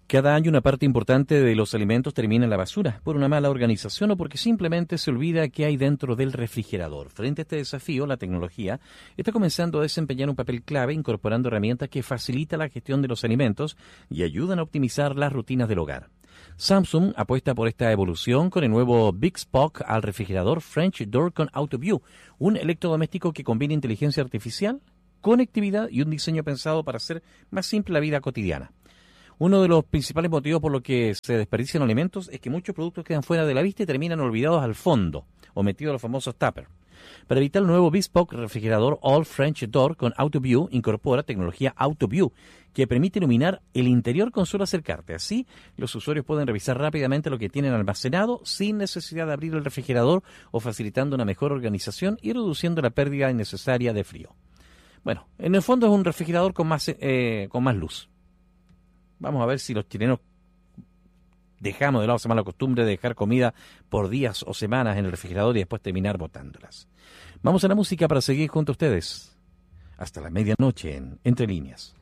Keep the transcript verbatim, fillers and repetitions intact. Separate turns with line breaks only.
Cada año una parte importante de los alimentos termina en la basura por una mala organización o porque simplemente se olvida qué hay dentro del refrigerador. Frente a este desafío, la tecnología está comenzando a desempeñar un papel clave incorporando herramientas que facilitan la gestión de los alimentos y ayudan a optimizar las rutinas del hogar. Samsung apuesta por esta evolución con el nuevo Big Spock al refrigerador French Door con AutoView, un electrodoméstico que combina inteligencia artificial, conectividad y un diseño pensado para hacer más simple la vida cotidiana. Uno de los principales motivos por los que se desperdician alimentos es que muchos productos quedan fuera de la vista y terminan olvidados al fondo, o metidos en los famosos tuppers. Para evitar el nuevo Bespoke refrigerador All French Door con AutoView incorpora tecnología AutoView que permite iluminar el interior con solo acercarte. Así, los usuarios pueden revisar rápidamente lo que tienen almacenado sin necesidad de abrir el refrigerador o facilitando una mejor organización y reduciendo la pérdida innecesaria de frío. Bueno, en el fondo es un refrigerador con más, eh, con más luz. Vamos a ver si los chilenos dejamos de lado esa mala costumbre de dejar comida por días o semanas en el refrigerador y después terminar botándolas. Vamos a la música para seguir junto a ustedes hasta la medianoche en Entre Líneas.